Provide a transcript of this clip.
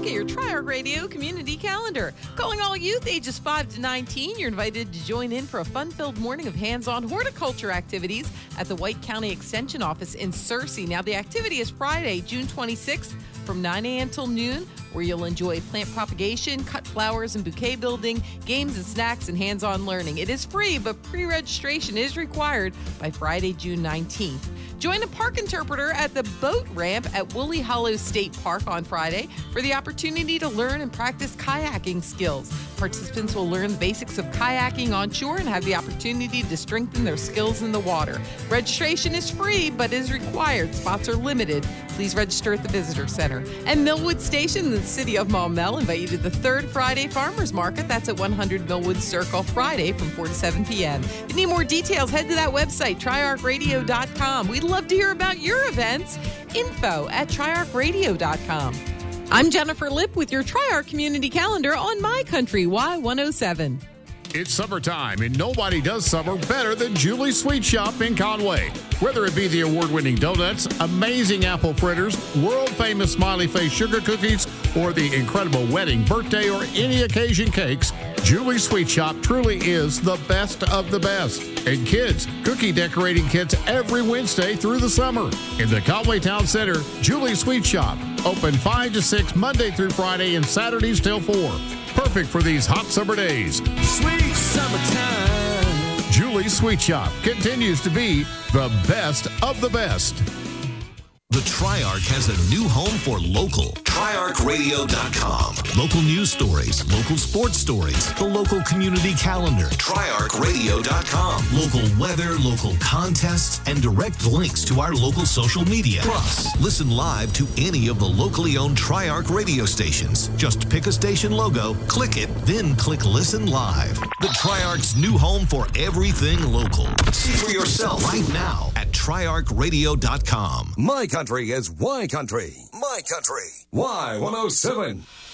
look at your Tri-Arc Radio community calendar. Calling all youth ages 5 to 19, you're invited to join in for a fun-filled morning of hands-on horticulture activities at the White County Extension Office in Searcy. Now, the activity is Friday, June 26th from 9 a.m. till noon, where you'll enjoy plant propagation, cut flowers and bouquet building, games and snacks, and hands-on learning. It is free, but pre-registration is required by Friday, June 19th. Join a park interpreter at the boat ramp at Woolly Hollow State Park on Friday for the opportunity to learn and practice kayaking skills. Participants will learn the basics of kayaking on shore and have the opportunity to strengthen their skills in the water. Registration is free, but is required. Spots are limited. Please register at the Visitor Center. And Millwood Station in the city of Maumelle invite you to the third Friday Farmers Market. That's at 100 Millwood Circle, Friday from 4 to 7 p.m. If you need more details, head to that website, triarcradio.com. We'd love to hear about your events. Info at triarcradio.com. I'm Jennifer Lipp with your Tri-Arc Community Calendar on My Country Y107. It's summertime, and nobody does summer better than Julie's Sweet Shop in Conway. Whether it be the award-winning donuts, amazing apple fritters, world-famous smiley face sugar cookies, or the incredible wedding, birthday, or any occasion cakes, Julie's Sweet Shop truly is the best of the best. And kids, cookie decorating kits every Wednesday through the summer. In the Conway Town Center, Julie's Sweet Shop, open 5 to 6 Monday through Friday and Saturdays till 4. Perfect for these hot summer days. Sweet summertime. Julie's Sweet Shop continues to be the best of the best. The Tri-Arc has a new home for local. TriArcRadio.com. Local news stories, local sports stories, the local community calendar. TriArcRadio.com. Local weather, local contests, and direct links to our local social media. Plus, listen live to any of the locally owned Tri-Arc radio stations. Just pick a station logo, click it, then click Listen Live. The Tri-Arc's new home for everything local. See for yourself right now at TriArcRadio.com. My country is Y Country. My country. Y107.